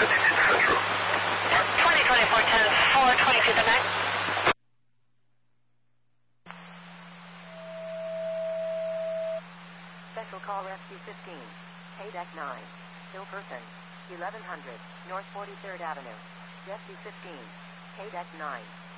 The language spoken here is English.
Central. 2024-10-4, 22 the night. Special call rescue 15. Deck 9. Still person. 1100 North 43rd Avenue. Rescue 15. Deck 9.